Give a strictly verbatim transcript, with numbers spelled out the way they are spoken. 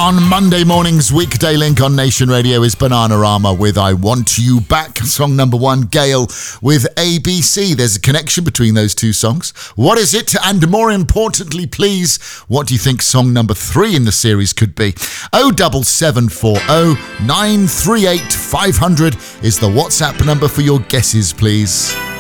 On Monday morning's weekday link on Nation Radio is Bananarama with I Want You Back. Song number one, Gail with A B C. There's a connection between those two songs. What is it? And more importantly, please, what do you think song number three in the series could be? oh seven seven four oh nine three eight five hundred is the WhatsApp number for your guesses, please.